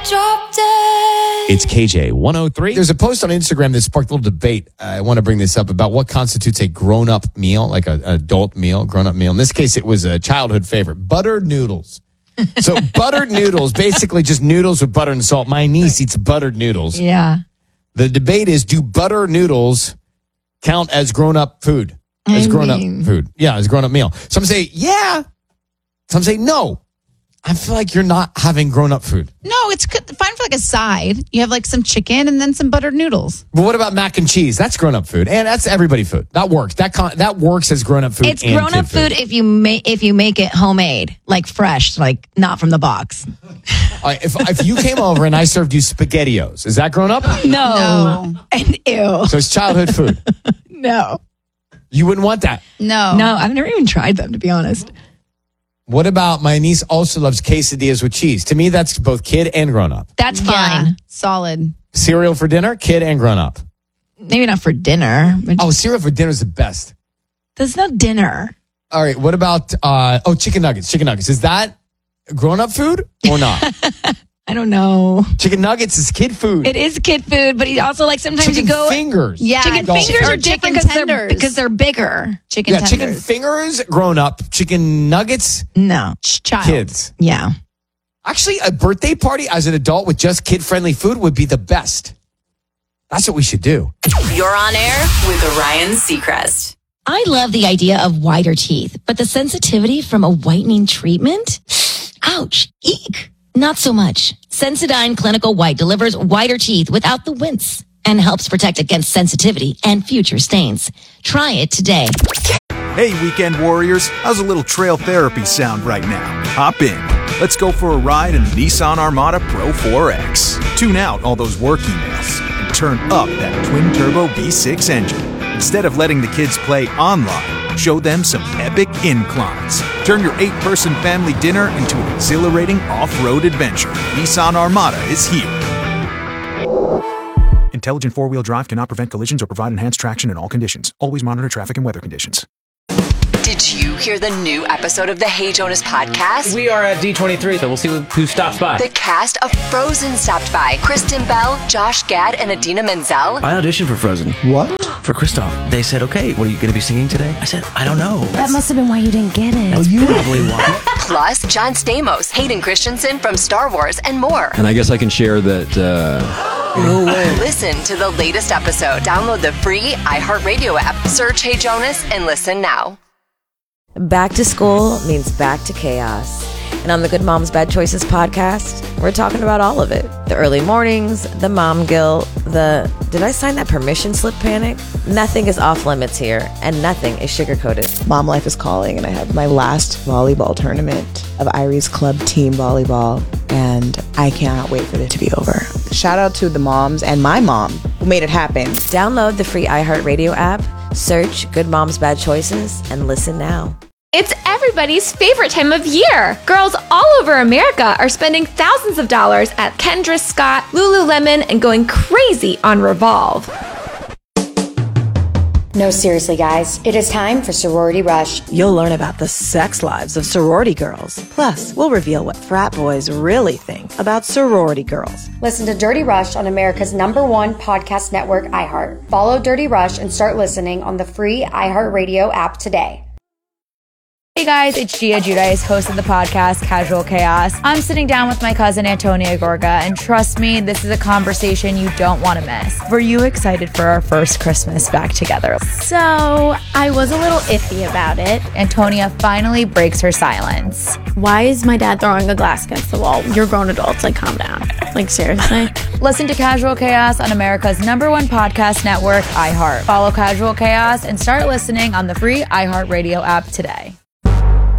drop dead. It's KJ 103. There's a post on Instagram that sparked a little debate. I want to bring this up about what constitutes a grown-up meal, like an adult meal, grown-up meal. In this case, it was a childhood favorite, buttered noodles. So buttered noodles, basically just noodles with butter and salt. My niece eats buttered noodles. Yeah. The debate is, do butter noodles count as grown-up food? As grown-up food. Yeah, as grown-up meal. Some say, yeah. Some say, no. I feel like you're not having grown-up food. No, it's fine for like a side. You have like some chicken and then some buttered noodles. But what about mac and cheese? That's grown-up food. And that's everybody food. That works. That works as grown-up food. It's grown-up food if you make it homemade, like fresh, like not from the box. If you came over and I served you SpaghettiOs, is that grown-up? No. And ew. So it's childhood food. No. You wouldn't want that. No, I've never even tried them, to be honest. What about my niece also loves quesadillas with cheese? To me, that's both kid and grown-up. That's fine. Yeah, solid. Cereal for dinner, kid and grown-up. Maybe not for dinner. But cereal for dinner is the best. there's no dinner. All right, what about, chicken nuggets? Chicken nuggets. Is that grown-up food or not? I don't know. Chicken nuggets is kid food. It is kid food, but he also like sometimes chicken you go fingers. Yeah, chicken Don't- fingers Or are different chicken tenders. because they're bigger. Chicken Yeah, chicken tenders. fingers, grown-up. Chicken nuggets, No. Child. kids. Yeah. Actually, a birthday party as an adult with just kid-friendly food would be the best. That's what we should do. You're on air with Ryan Seacrest. I love the idea of whiter teeth, but the sensitivity from a whitening treatment? Ouch. Eek. Not so much. Sensodyne Clinical White delivers whiter teeth without the wince and helps protect against sensitivity and future stains. Try it today. Hey, weekend warriors, how's a little trail therapy sound right now? Hop in. Let's go for a ride in the Nissan Armada Pro 4X. Tune out all those work emails and turn up that twin-turbo V6 engine. Instead of letting the kids play online, show them some epic inclines. Turn your 8-person family dinner into an exhilarating off-road adventure. Nissan Armada is here. Intelligent four-wheel drive cannot prevent collisions or provide enhanced traction in all conditions. Always monitor traffic and weather conditions. Did you hear the new episode of the Hey Jonas podcast? We are at D23, so we'll see who stops by. The cast of Frozen stopped by. Kristen Bell, Josh Gad, and Adina Menzel. I auditioned for Frozen. What? For Kristoff. They said, okay, what are you going to be singing today? I said, I don't know. That must have been why you didn't get it. That's probably why. Plus, John Stamos, Hayden Christensen from Star Wars, and more. And I guess I can share that... No way. Listen to the latest episode. Download the free iHeartRadio app. Search Hey Jonas and listen now. Back to school means back to chaos. And on the Good Moms Bad Choices podcast, we're talking about all of it. The early mornings, the mom guilt, the did I sign that permission slip panic? Nothing is off limits here, and nothing is sugar-coated. Mom life is calling, and I have my last volleyball tournament of Irie's club team volleyball, and I cannot wait for it to be over. Shout out to the moms and my mom who made it happen. Download the free iHeartRadio app, search Good Moms Bad Choices, and listen now. It's everybody's favorite time of year. Girls all over America are spending thousands of dollars at Kendra Scott, Lululemon, and going crazy on Revolve. No, seriously, guys. It is time for Sorority Rush. You'll learn about the sex lives of sorority girls. Plus, we'll reveal what frat boys really think about sorority girls. Listen to Dirty Rush on America's #1 podcast network, iHeart. Follow Dirty Rush and start listening on the free iHeartRadio app today. Hey guys, it's Gia Giudice, host of the podcast Casual Chaos. I'm sitting down with my cousin Antonia Gorga, and trust me, this is a conversation you don't want to miss. Were you excited for our first Christmas back together? So, I was a little iffy about it. Antonia finally breaks her silence. Why is my dad throwing a glass against the wall? You're grown adults, like calm down. Like seriously? Listen to Casual Chaos on America's #1 podcast network, iHeart. Follow Casual Chaos and start listening on the free iHeartRadio app today.